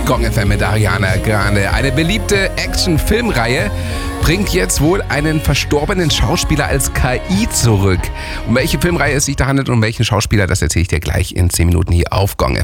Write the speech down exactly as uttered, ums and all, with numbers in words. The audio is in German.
Gong F M mit Ariana Grande. Eine beliebte Action-Filmreihe bringt jetzt wohl einen verstorbenen Schauspieler als K I zurück. Um welche Filmreihe es sich da handelt und um welchen Schauspieler, das erzähle ich dir gleich in zehn Minuten hier auf Gong F M.